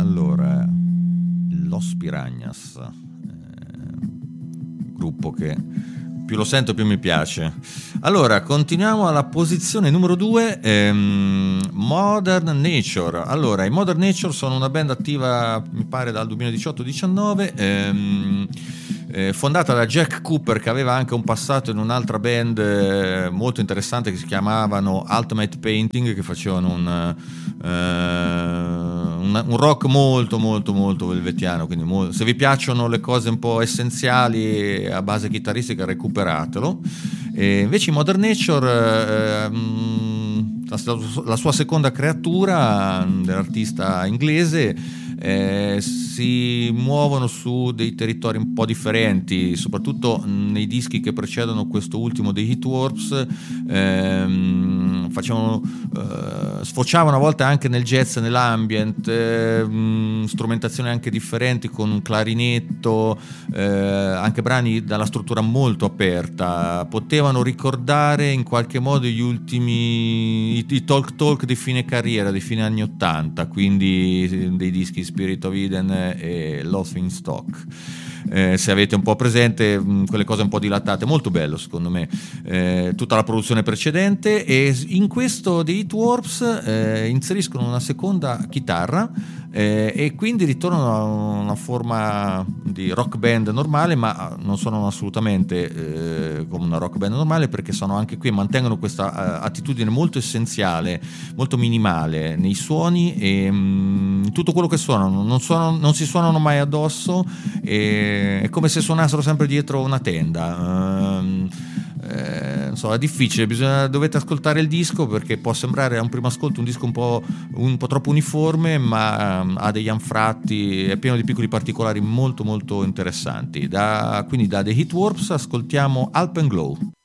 Allora, Los Piranhas, gruppo che più lo sento più mi piace. Allora, continuiamo alla posizione numero 2, Modern Nature. Allora, i Modern Nature sono una band attiva, mi pare, dal 2018-19, fondata da Jack Cooper, che aveva anche un passato in un'altra band molto interessante che si chiamavano Ultimate Painting, che facevano un rock molto molto molto velvettiano, quindi se vi piacciono le cose un po' essenziali a base chitarristica, recuperatelo. E invece i Modern Nature, la sua seconda creatura dell'artista inglese, si muovono su dei territori un po' differenti, soprattutto nei dischi che precedono questo ultimo dei Heatworks. Sfociavano a volte anche nel jazz, nell'ambient, strumentazioni anche differenti con un clarinetto, anche brani dalla struttura molto aperta. Potevano ricordare in qualche modo gli ultimi i talk di fine carriera, di fine anni 80, quindi dei dischi Spirit of Eden e Laughing Stock. Se avete un po' presente quelle cose un po' dilatate, molto bello secondo me, tutta la produzione precedente. E in questo The Heatworks inseriscono una seconda chitarra, e quindi ritornano a una forma di rock band normale, ma non sono assolutamente come una rock band normale, perché sono anche qui, mantengono questa attitudine molto essenziale, molto minimale nei suoni, e tutto quello che suonano non si suonano mai addosso, è come se suonassero sempre dietro una tenda. Non so, è difficile, dovete ascoltare il disco, perché può sembrare a un primo ascolto un disco un po' troppo uniforme, ma ha degli anfratti, è pieno di piccoli particolari molto molto interessanti. Quindi da The Heatworks ascoltiamo Alpenglow.